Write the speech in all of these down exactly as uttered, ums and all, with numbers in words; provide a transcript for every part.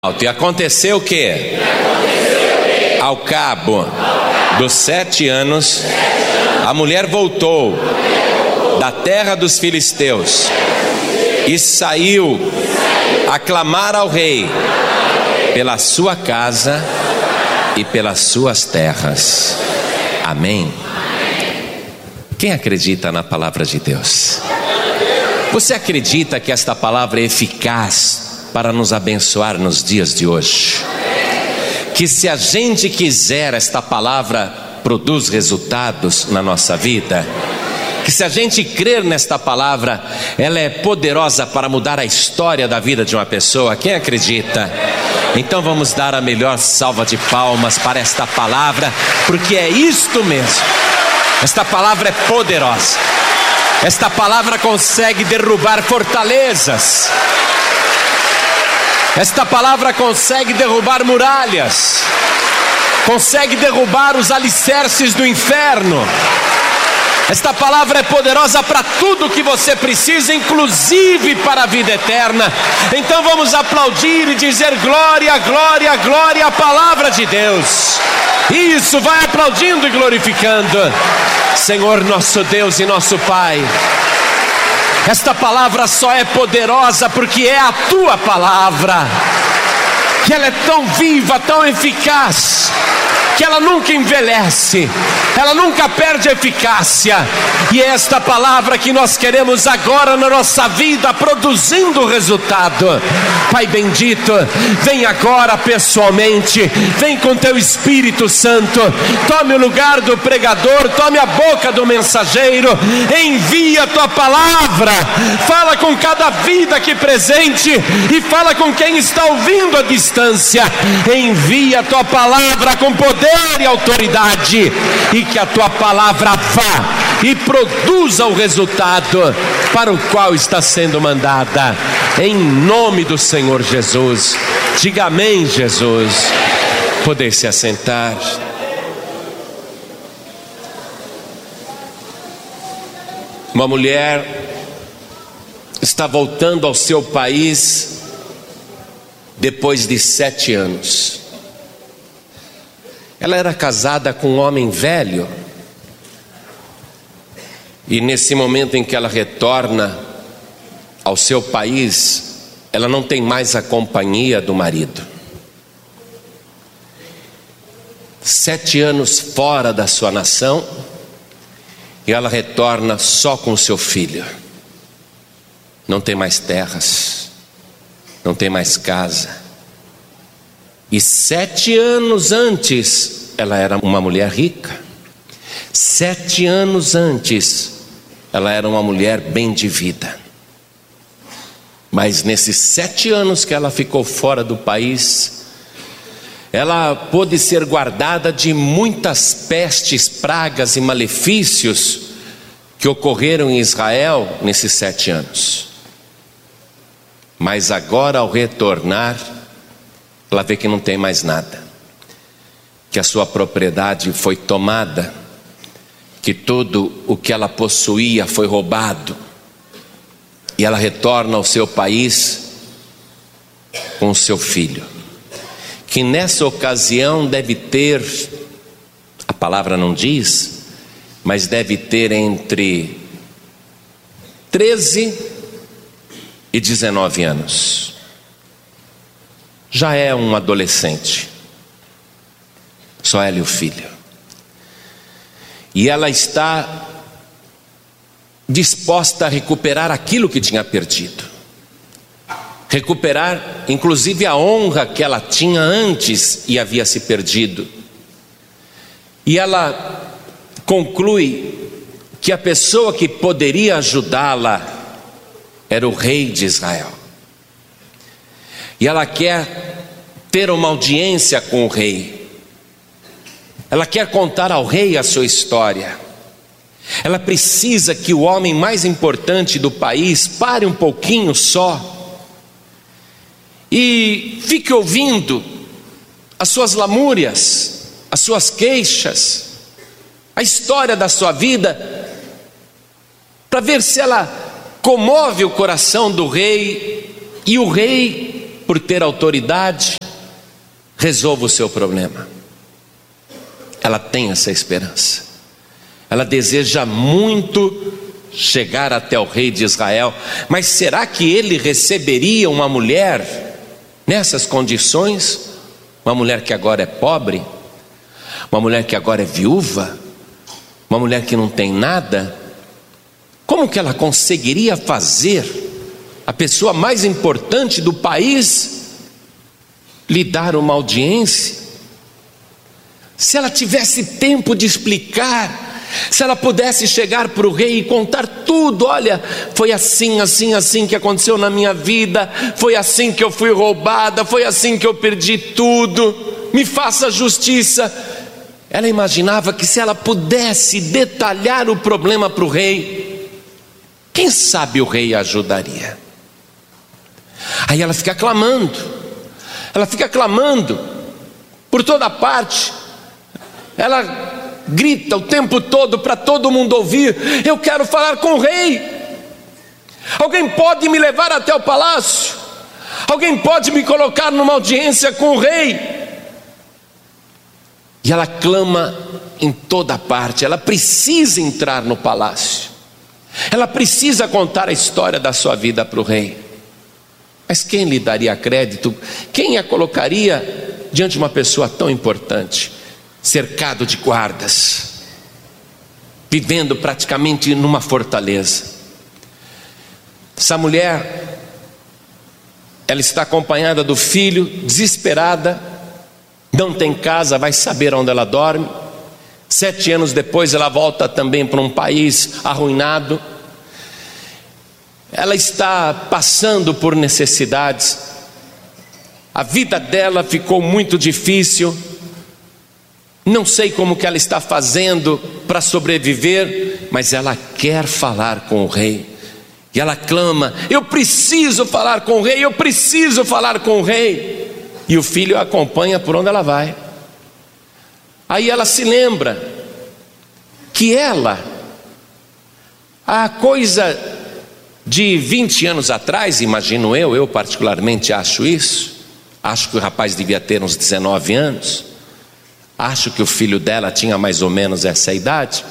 E aconteceu o quê? Ao cabo dos sete anos, a mulher voltou da terra dos filisteus e saiu a clamar ao rei pela sua casa e pelas suas terras. Amém? Quem acredita na palavra de Deus? Você acredita que esta palavra é eficaz para nos abençoar nos dias de hoje? Que se a gente quiser, esta palavra produz resultados na nossa vida? Que se a gente crer nesta palavra, ela é poderosa para mudar a história da vida de uma pessoa? Quem acredita? Então vamos dar a melhor salva de palmas para esta palavra, porque é isto mesmo. Esta palavra é poderosa. Esta palavra consegue derrubar fortalezas. Esta palavra consegue derrubar muralhas, consegue derrubar os alicerces do inferno. Esta palavra é poderosa para tudo que você precisa, inclusive para a vida eterna. Então vamos aplaudir e dizer glória, glória, glória à palavra de Deus. Isso, vai aplaudindo e glorificando. Senhor nosso Deus e nosso Pai, esta palavra só é poderosa porque é a Tua palavra, que ela é tão viva, tão eficaz, que ela nunca envelhece, ela nunca perde eficácia. E é esta palavra que nós queremos agora na nossa vida, produzindo resultado. Pai bendito, vem agora pessoalmente, vem com Teu Espírito Santo, tome o lugar do pregador, tome a boca do mensageiro, envia a Tua palavra, fala com cada vida aqui presente e fala com quem está ouvindo à distância. Envia a Tua palavra com poder e autoridade, e que a Tua palavra vá e produza o resultado para o qual está sendo mandada, em nome do Senhor Jesus. Diga amém, Jesus. Poder se assentar. Uma mulher está voltando ao seu país depois de sete anos. Ela era casada com um homem velho, e nesse momento em que ela retorna ao seu país, ela não tem mais a companhia do marido. Sete anos fora da sua nação, e ela retorna só com o seu filho. Não tem mais terras, não tem mais casa. E sete anos antes, ela era uma mulher rica. Sete anos antes, ela era uma mulher bem de vida. Mas nesses sete anos que ela ficou fora do país, ela pôde ser guardada de muitas pestes, pragas e malefícios que ocorreram em Israel nesses sete anos. Mas agora, ao retornar, ela vê que não tem mais nada, que a sua propriedade foi tomada, que tudo o que ela possuía foi roubado, e ela retorna ao seu país com o seu filho, que nessa ocasião deve ter, a palavra não diz, mas deve ter entre treze e dezenove anos. Já é um adolescente, só ela e o filho, e ela está disposta a recuperar aquilo que tinha perdido, recuperar inclusive a honra que ela tinha antes e havia se perdido. E ela conclui que a pessoa que poderia ajudá-la era o rei de Israel. E ela quer ter uma audiência com o rei. Ela quer contar ao rei a sua história. Ela precisa que o homem mais importante do país pare um pouquinho só e fique ouvindo as suas lamúrias, as suas queixas, a história da sua vida, para ver se ela comove o coração do rei, e o rei por ter autoridade, resolva o seu problema. Ela tem essa esperança. Ela deseja muito chegar até o rei de Israel. Mas será que ele receberia uma mulher nessas condições? Uma mulher que agora é pobre? Uma mulher que agora é viúva? Uma mulher que não tem nada? Como que ela conseguiria fazer a pessoa mais importante do país lhe dar uma audiência? Se ela tivesse tempo de explicar, se ela pudesse chegar para o rei e contar tudo: olha, foi assim, assim, assim que aconteceu na minha vida, foi assim que eu fui roubada, foi assim que eu perdi tudo, me faça justiça. Ela imaginava que se ela pudesse detalhar o problema para o rei, quem sabe o rei a ajudaria. Aí ela fica clamando, ela fica clamando por toda parte, ela grita o tempo todo para todo mundo ouvir: eu quero falar com o rei. Alguém pode me levar até o palácio? Alguém pode me colocar numa audiência com o rei? E ela clama em toda parte. Ela precisa entrar no palácio, ela precisa contar a história da sua vida para o rei. Mas quem lhe daria crédito? Quem a colocaria diante de uma pessoa tão importante, cercado de guardas, vivendo praticamente numa fortaleza? Essa mulher, ela está acompanhada do filho, desesperada, não tem casa, vai saber onde ela dorme. Sete anos depois ela volta também para um país arruinado. Ela está passando por necessidades, a vida dela ficou muito difícil. Não sei como que ela está fazendo para sobreviver, mas ela quer falar com o rei. E ela clama: eu preciso falar com o rei, eu preciso falar com o rei. E o filho a acompanha por onde ela vai. Aí ela se lembra que ela, há coisa de vinte anos atrás, imagino eu, eu particularmente acho isso, acho que o rapaz devia ter uns dezenove anos, acho que o filho dela tinha mais ou menos essa idade.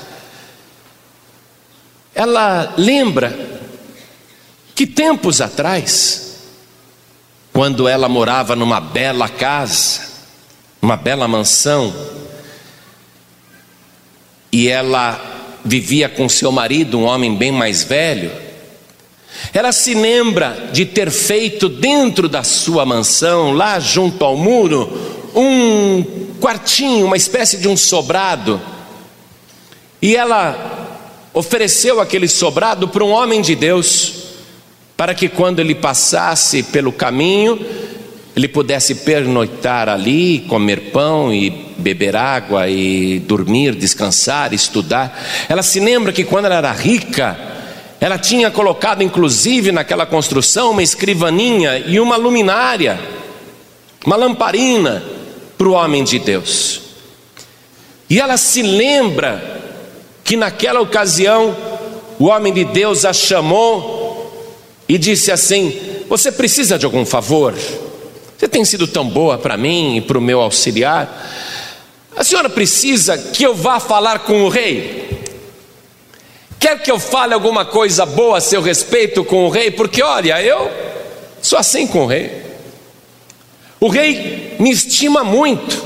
Ela lembra que tempos atrás, quando ela morava numa bela casa, uma bela mansão, e ela vivia com seu marido, um homem bem mais velho, ela se lembra de ter feito dentro da sua mansão, lá junto ao muro, um quartinho, uma espécie de um sobrado. E ela ofereceu aquele sobrado para um homem de Deus, para que quando ele passasse pelo caminho, ele pudesse pernoitar ali, comer pão e beber água e dormir, descansar, estudar. Ela se lembra que quando ela era rica, ela tinha colocado inclusive naquela construção uma escrivaninha e uma luminária, uma lamparina para o homem de Deus. E ela se lembra que naquela ocasião o homem de Deus a chamou e disse assim: você precisa de algum favor? Você tem sido tão boa para mim e para o meu auxiliar. A senhora precisa que eu vá falar com o rei? Quer que eu fale alguma coisa boa a seu respeito com o rei? Porque olha, eu sou assim com o rei. O rei me estima muito.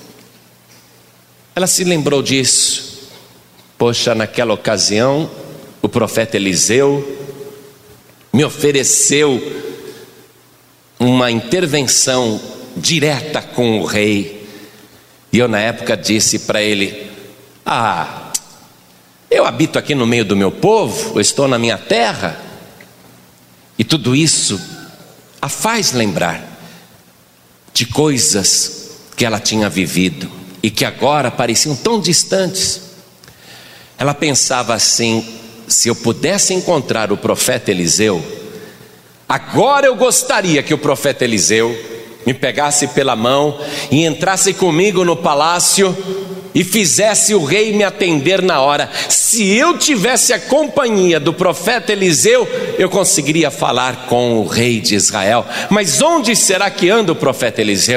Ela se lembrou disso. Poxa, naquela ocasião o profeta Eliseu me ofereceu uma intervenção direta com o rei. E eu na época disse para ele: ah, eu habito aqui no meio do meu povo, eu estou na minha terra. E tudo isso a faz lembrar de coisas que ela tinha vivido e que agora pareciam tão distantes. Ela pensava assim: se eu pudesse encontrar o profeta Eliseu, agora eu gostaria que o profeta Eliseu me pegasse pela mão e entrasse comigo no palácio e fizesse o rei me atender na hora. Se eu tivesse a companhia do profeta Eliseu, eu conseguiria falar com o rei de Israel. Mas onde será que anda o profeta Eliseu?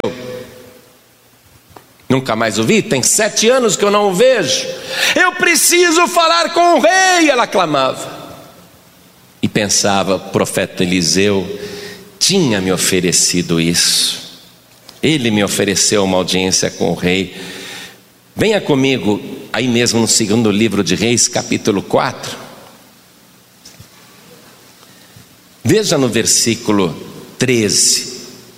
Nunca mais o vi, tem sete anos que eu não o vejo. Eu preciso falar com o rei, ela clamava. E pensava, o profeta Eliseu tinha me oferecido isso. Ele me ofereceu uma audiência com o rei. Venha comigo, aí mesmo no segundo livro de Reis, capítulo quatro. Veja no versículo treze.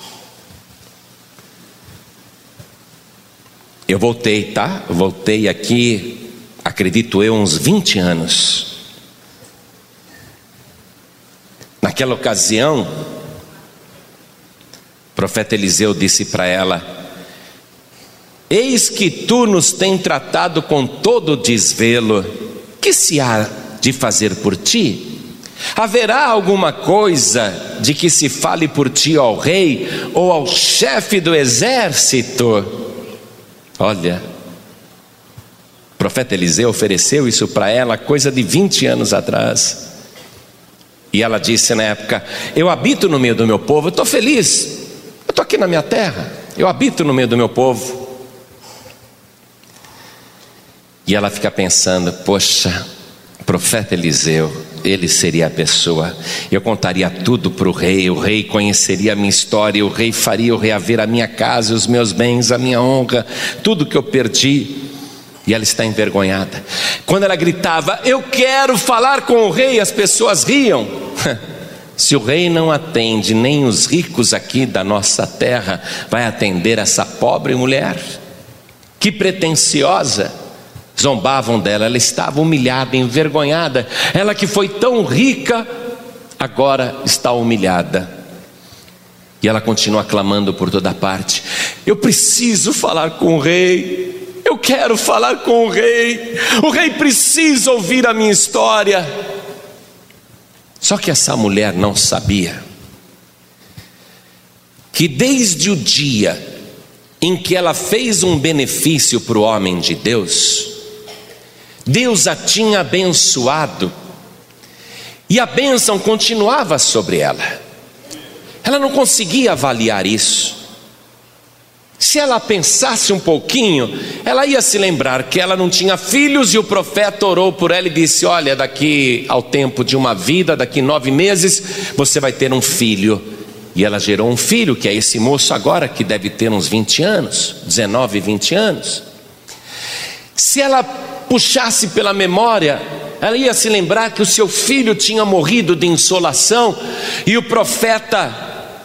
Eu voltei, tá? Eu voltei aqui, acredito eu, uns vinte anos. Naquela ocasião, o profeta Eliseu disse para ela: eis que tu nos tem tratado com todo desvelo, que se há de fazer por ti? Haverá alguma coisa de que se fale por ti ao rei ou ao chefe do exército? Olha, o profeta Eliseu ofereceu isso para ela coisa de vinte anos atrás. E ela disse na época: eu habito no meio do meu povo, eu estou feliz, eu estou aqui na minha terra, eu habito no meio do meu povo. E ela fica pensando: poxa, o profeta Eliseu, ele seria a pessoa, eu contaria tudo para o rei, o rei conheceria a minha história, o rei faria eu reaver a minha casa, os meus bens, a minha honra, tudo que eu perdi. E ela está envergonhada. Quando ela gritava: eu quero falar com o rei, as pessoas riam. Se o rei não atende nem os ricos aqui da nossa terra, vai atender essa pobre mulher? Que pretensiosa! Zombavam dela, ela estava humilhada, envergonhada. Ela que foi tão rica, agora está humilhada. E ela continua clamando por toda parte: eu preciso falar com o rei, eu quero falar com o rei, o rei precisa ouvir a minha história. Só que essa mulher não sabia que desde o dia em que ela fez um benefício para o homem de Deus, Deus a tinha abençoado, e a bênção continuava sobre ela. Ela não conseguia avaliar isso. Se ela pensasse um pouquinho, ela ia se lembrar que ela não tinha filhos, e o profeta orou por ela e disse: olha, daqui ao tempo de uma vida, daqui nove meses, você vai ter um filho. E ela gerou um filho, que é esse moço agora, que deve ter uns vinte anos, dezenove, vinte anos. Se ela puxasse pela memória, ela ia se lembrar que o seu filho tinha morrido de insolação, e o profeta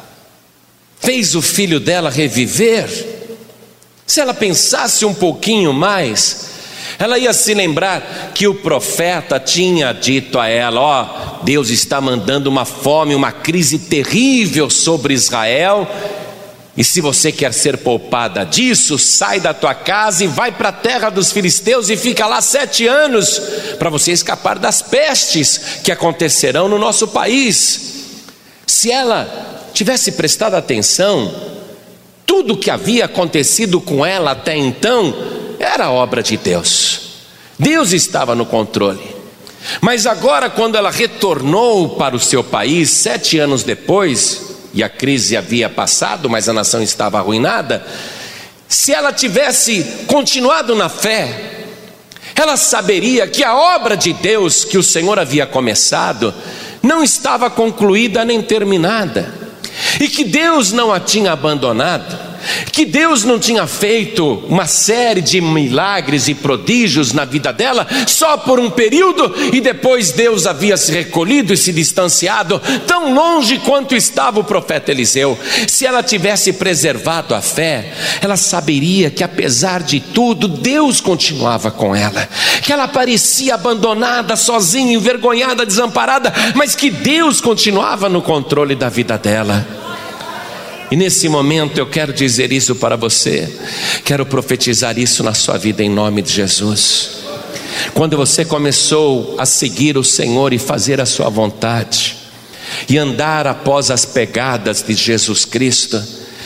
fez o filho dela reviver. Se ela pensasse um pouquinho mais, ela ia se lembrar que o profeta tinha dito a ela: ó, Deus está mandando uma fome, uma crise terrível sobre Israel, e se você quer ser poupada disso, sai da tua casa e vai para a terra dos filisteus e fica lá sete anos, para você escapar das pestes que acontecerão no nosso país. Se ela tivesse prestado atenção, tudo que havia acontecido com ela até então era obra de Deus. Deus estava no controle. Mas agora, quando ela retornou para o seu país, sete anos depois, e a crise havia passado, mas a nação estava arruinada, se ela tivesse continuado na fé, ela saberia que a obra de Deus que o Senhor havia começado não estava concluída nem terminada, e que Deus não a tinha abandonado, que Deus não tinha feito uma série de milagres e prodígios na vida dela só por um período, e depois Deus havia se recolhido e se distanciado tão longe quanto estava o profeta Eliseu. Se ela tivesse preservado a fé, ela saberia que apesar de tudo, Deus continuava com ela, que ela parecia abandonada, sozinha, envergonhada, desamparada, mas que Deus continuava no controle da vida dela. E nesse momento eu quero dizer isso para você, quero profetizar isso na sua vida em nome de Jesus. Quando você começou a seguir o Senhor e fazer a sua vontade, e andar após as pegadas de Jesus Cristo,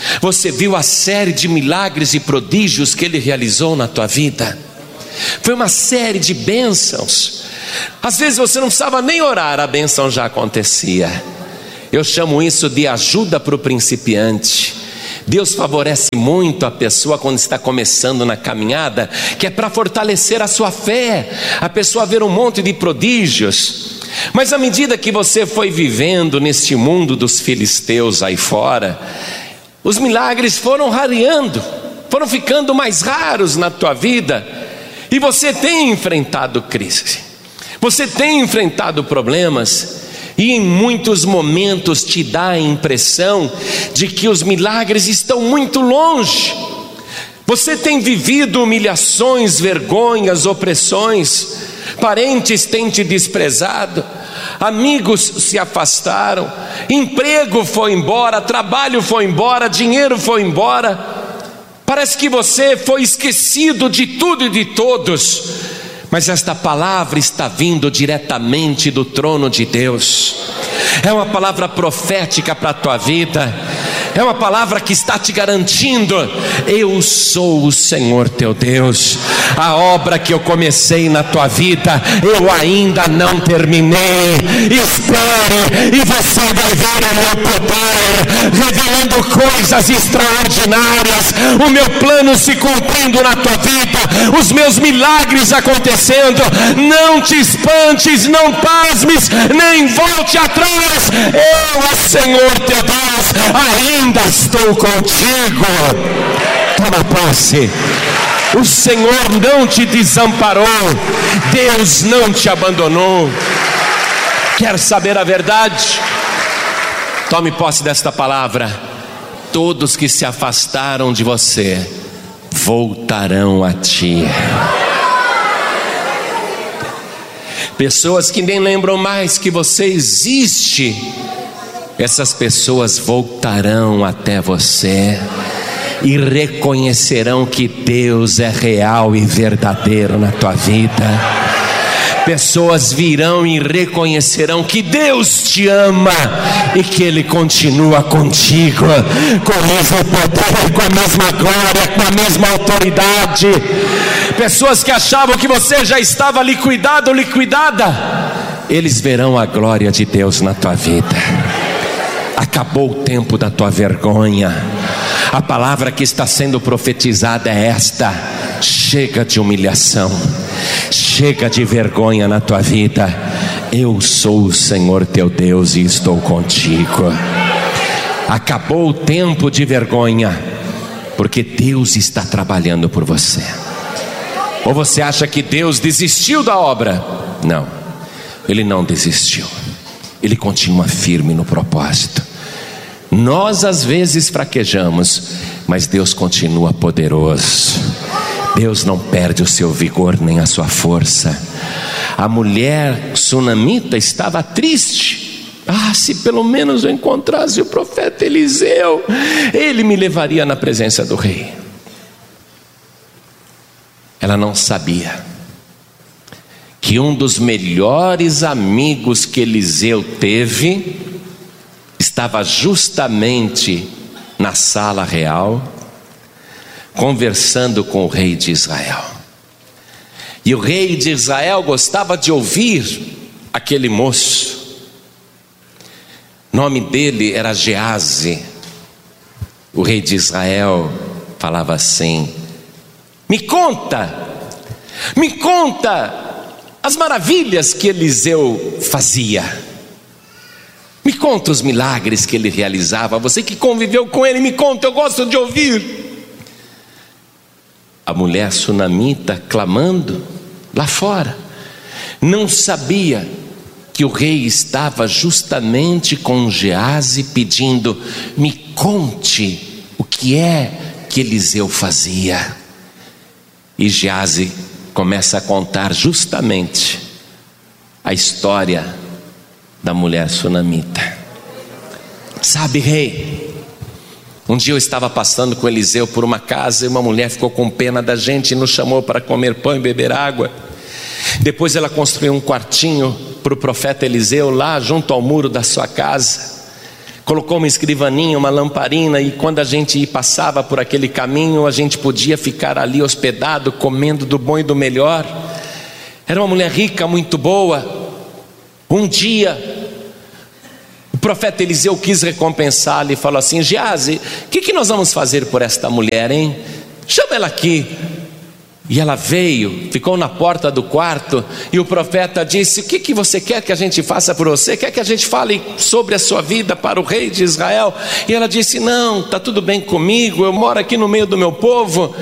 Você viu a série de milagres e prodígios que Ele realizou na tua vida? Foi uma série de bênçãos. Às vezes você não precisava nem orar, a bênção já acontecia. Eu chamo isso de ajuda para o principiante. Deus favorece muito a pessoa quando está começando na caminhada, que é para fortalecer a sua fé, a pessoa ver um monte de prodígios. Mas à medida que você foi vivendo neste mundo dos filisteus aí fora, os milagres foram rareando, foram ficando mais raros na tua vida, e você tem enfrentado crise, você tem enfrentado problemas, e em muitos momentos te dá a impressão de que os milagres estão muito longe. Você tem vivido humilhações, vergonhas, opressões, parentes têm te desprezado, amigos se afastaram, emprego foi embora, trabalho foi embora, dinheiro foi embora. Parece que você foi esquecido de tudo e de todos. Mas esta palavra está vindo diretamente do trono de Deus. É uma palavra profética para a tua vida. É uma palavra que está te garantindo: eu sou o Senhor teu Deus. A obra que eu comecei na tua vida, eu ainda não terminei. Espere, e você vai ver o meu poder revelando coisas extraordinárias, o meu plano se cumprindo na tua vida, os meus milagres acontecendo. Não te espantes, não pasmes, nem volte atrás. Eu, o Senhor teu Deus, ainda estou contigo. Toma posse. O Senhor não te desamparou, Deus não te abandonou. Quer saber a verdade? Tome posse desta palavra. Todos que se afastaram de você voltarão a ti. Pessoas que nem lembram mais que você existe, essas pessoas voltarão até você e reconhecerão que Deus é real e verdadeiro na tua vida. Pessoas virão e reconhecerão que Deus te ama e que Ele continua contigo, com o mesmo poder, com a mesma glória, com a mesma autoridade. Pessoas que achavam que você já estava liquidado ou liquidada, eles verão a glória de Deus na tua vida. Acabou o tempo da tua vergonha. A palavra que está sendo profetizada é esta: chega de humilhação, chega de vergonha na tua vida. Eu sou o Senhor teu Deus e estou contigo. Acabou o tempo de vergonha, porque Deus está trabalhando por você. Ou você acha que Deus desistiu da obra? Não, Ele não desistiu. Ele continua firme no propósito. Nós às vezes fraquejamos, mas Deus continua poderoso. Deus não perde o seu vigor nem a sua força. A mulher sunamita estava triste. Ah, se pelo menos eu encontrasse o profeta Eliseu, ele me levaria na presença do rei. Ela não sabia que um dos melhores amigos que Eliseu teve estava justamente na sala real, conversando com o rei de Israel. E o rei de Israel gostava de ouvir aquele moço. O nome dele era Geazi. O rei de Israel falava assim: me conta, me conta as maravilhas que Eliseu fazia. Me conta os milagres que ele realizava. Você que conviveu com ele, me conta, eu gosto de ouvir. A mulher sunamita, clamando lá fora, não sabia que o rei estava justamente com Geazi pedindo: me conte o que é que Eliseu fazia. E Geazi começa a contar justamente a história da mulher sunamita. Sabe, rei, um dia eu estava passando com Eliseu por uma casa e uma mulher ficou com pena da gente e nos chamou para comer pão e beber água. Depois ela construiu um quartinho para o profeta Eliseu lá junto ao muro da sua casa. colocou uma escrivaninha, uma lamparina, e quando a gente passava por aquele caminho, a gente podia ficar ali hospedado, comendo do bom e do melhor. Era uma mulher rica, muito boa. Um dia, o profeta Eliseu quis recompensá-la e falou assim: Geazi, o que, que nós vamos fazer por esta mulher, hein? Chama ela aqui. E ela veio, ficou na porta do quarto, e o profeta disse: o que, que você quer que a gente faça por você? Quer que a gente fale sobre a sua vida para o rei de Israel? E ela disse: não, está tudo bem comigo, eu moro aqui no meio do meu povo.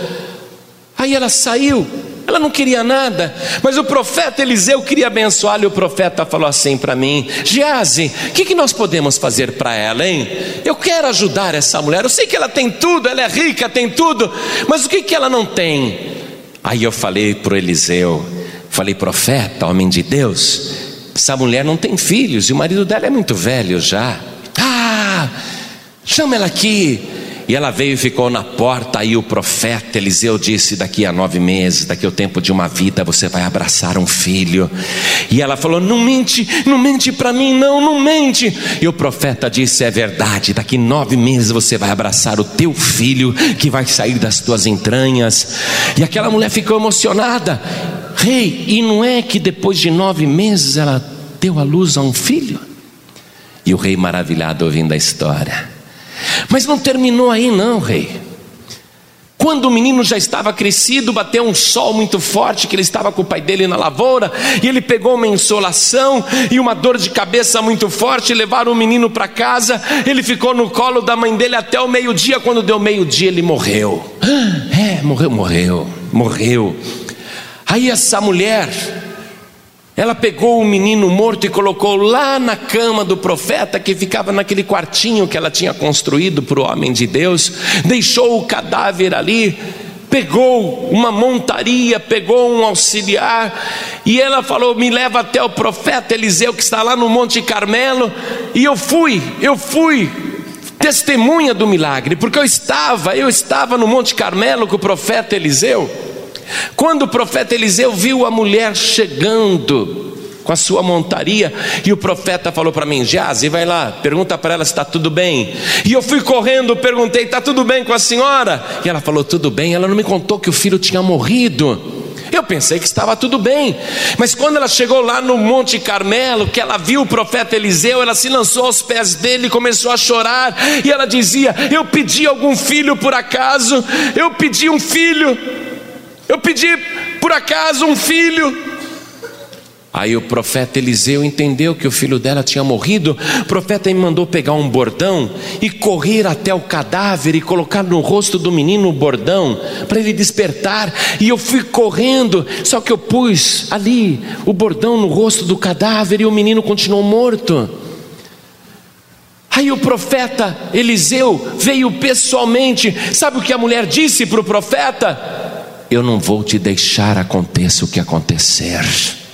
Aí ela saiu, ela não queria nada, mas o profeta Eliseu queria abençoá-la, e o profeta falou assim para mim: Geazi, o que, que nós podemos fazer para ela, hein? Eu quero ajudar essa mulher, eu sei que ela tem tudo, ela é rica, tem tudo, mas o que, que ela não tem? Aí eu falei para o Eliseu, falei: profeta, homem de Deus, essa mulher não tem filhos e o marido dela é muito velho já. Ah, chama ela aqui. E ela veio e ficou na porta. Aí o profeta Eliseu disse: daqui a nove meses, daqui ao tempo de uma vida, você vai abraçar um filho. E ela falou: não mente, não mente para mim, não, não mente. E o profeta disse: é verdade, daqui nove meses você vai abraçar o teu filho, que vai sair das tuas entranhas. E aquela mulher ficou emocionada. Rei, e não é que depois de nove meses ela deu à luz a um filho? E o rei maravilhado ouvindo a história. Mas não terminou aí não, rei. Quando o menino já estava crescido, bateu um sol muito forte, que ele estava com o pai dele na lavoura, e ele pegou uma insolação e uma dor de cabeça muito forte. Levaram o menino para casa. Ele ficou no colo da mãe dele até o meio-dia. Quando deu meio-dia ele morreu. É, morreu, morreu, morreu. Aí essa mulher, ela pegou o menino morto e colocou lá na cama do profeta, que ficava naquele quartinho que ela tinha construído para o homem de Deus. Deixou o cadáver ali, pegou uma montaria, pegou um auxiliar, e ela falou: me leva até o profeta Eliseu, que está lá no Monte Carmelo. E eu fui, eu fui testemunha do milagre, porque eu estava, eu estava no Monte Carmelo com o profeta Eliseu. Quando o profeta Eliseu viu a mulher chegando com a sua montaria, e o profeta falou para mim: Geazi, vai lá, pergunta para ela se está tudo bem. E eu fui correndo, perguntei: está tudo bem com a senhora? E ela falou: tudo bem. Ela não me contou que o filho tinha morrido. Eu pensei que estava tudo bem, mas quando ela chegou lá no Monte Carmelo, que ela viu o profeta Eliseu, ela se lançou aos pés dele e começou a chorar. E ela dizia: eu pedi algum filho por acaso? Eu pedi um filho, eu pedi por acaso um filho. Aí o profeta Eliseu entendeu que o filho dela tinha morrido. O profeta me mandou pegar um bordão e correr até o cadáver e colocar no rosto do menino o bordão, para ele despertar. E eu fui correndo, só que eu pus ali o bordão no rosto do cadáver e o menino continuou morto. Aí o profeta Eliseu veio pessoalmente. Sabe o que a mulher disse para o profeta? Eu não vou te deixar, aconteça o que acontecer.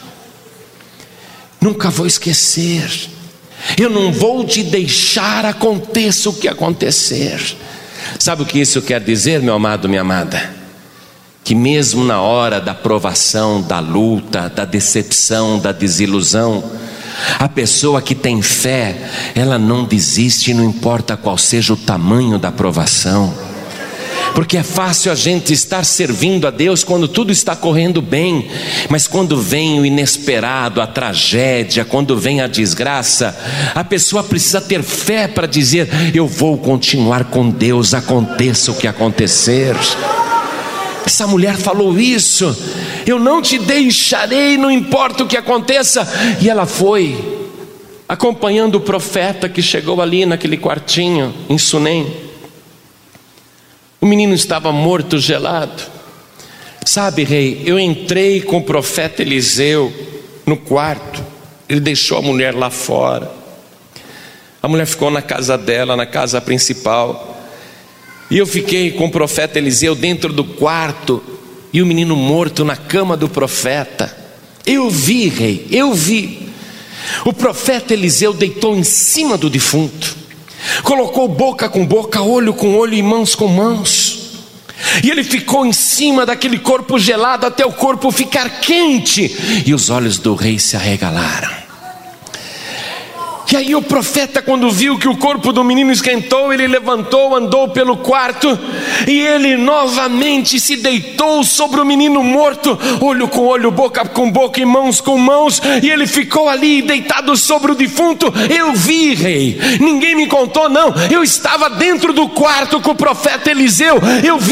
Nunca vou esquecer. Eu não vou te deixar, aconteça o que acontecer. Sabe o que isso quer dizer, meu amado, minha amada? Que mesmo na hora da provação, da luta, da decepção, da desilusão, a pessoa que tem fé, ela não desiste, não importa qual seja o tamanho da provação. Porque é fácil a gente estar servindo a Deus quando tudo está correndo bem, mas quando vem o inesperado, a tragédia, quando vem a desgraça, a pessoa precisa ter fé para dizer: eu vou continuar com Deus, aconteça o que acontecer. Essa mulher falou isso: eu não te deixarei, não importa o que aconteça. E ela foi acompanhando o profeta, que chegou ali naquele quartinho em Sunem. O menino estava morto, gelado. Sabe, rei, eu entrei com o profeta Eliseu no quarto. Ele deixou a mulher lá fora. A mulher ficou na casa dela, na casa principal. E eu fiquei com o profeta Eliseu dentro do quarto, e o menino morto na cama do profeta. Eu vi, rei, eu vi. O profeta Eliseu deitou em cima do defunto, colocou boca com boca, olho com olho e mãos com mãos. E ele ficou em cima daquele corpo gelado até o corpo ficar quente. E os olhos do rei se arregalaram. E aí o profeta, quando viu que o corpo do menino esquentou, ele levantou, andou pelo quarto, e ele novamente se deitou sobre o menino morto, olho com olho, boca com boca e mãos com mãos, e ele ficou ali deitado sobre o defunto. Eu vi, rei, ninguém me contou não, eu estava dentro do quarto com o profeta Eliseu, eu vi